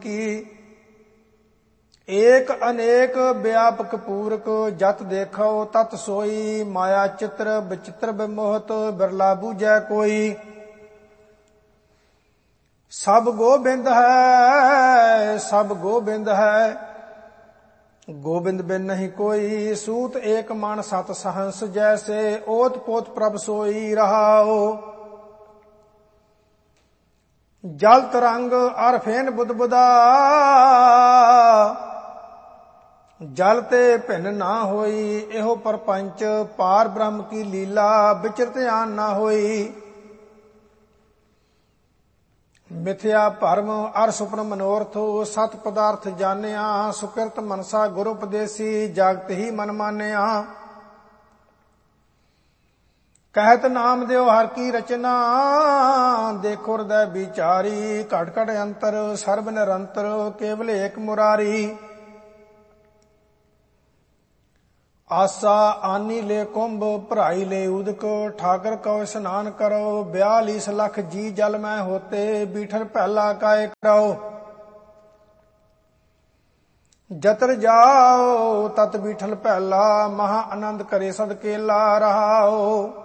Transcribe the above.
की। एक अनेक व्यापक पूरक जत देखो तत सोई। माया चित्र विचित्र विमोहत बिरला बूझै कोई। सब गोबिंद है सब गोबिंद है गोबिंद बिन नहीं कोई। सूत एक मन सत सहंस जैसे ओत पोत प्रभ सोई रहाओ। जल तरंग अर फेन बुदबुदा जल ते भिन्न ना होई। एहो परपंच पार ब्रह्म की लीला विचर ध्यान ना होई। मिथ्या भरम अर सुपन मनोरथ सत पदार्थ जानिया। सुकृत मनसा गुरु उपदेसी जागत ही मन मानिया। कहत नाम देव हर की रचना देखो हृदय विचारी। घट घट अंतर सर्व निरंतर केवल एक मुरारी। आसा आनी ले कुंभ भराई ले उदक ठाकर कहो स्नान करो। 42 लख जी जल में होते बीठल पहला काय कराओ। जतर जाओ तत बीठल पहला महा आनंद करे सद केला रहाओ।